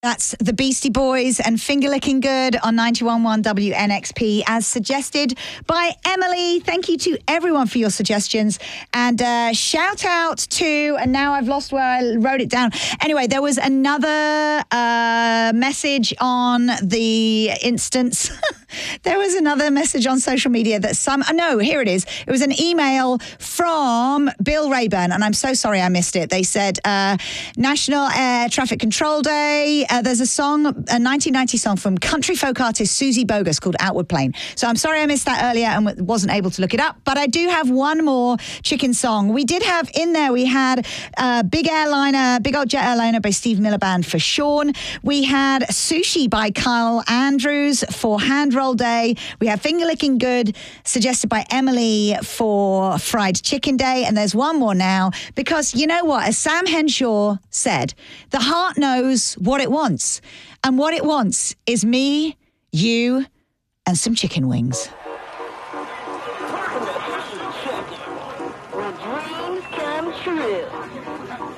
That's the Beastie Boys and Finger Licking Good on 91.1 WNXP, as suggested by Emily. Thank you to everyone for your suggestions. And shout out to, and now I've lost where I wrote it down. Anyway, there was another message on the instance. There was another message on social media that here it is. It was an email from Bill Rayburn, and I'm so sorry I missed it. They said, National Air Traffic Control Day. There's a song, a 1990 song from country folk artist Susie Bogus called Outward Plain. So I'm sorry I missed that earlier and wasn't able to look it up, but I do have one more chicken song. We did have in there, we had Big Old Jet Airliner by Steve Miller Band for Sean. We had Sushi by Kyle Andrews for Hand Roll Day. We have Finger Licking Good, suggested by Emily, for Fried Chicken Day. And there's one more now, because you know what? As Sam Henshaw said, the heart knows what it wants. And what it wants is me, you, and some chicken wings. Where dreams come true.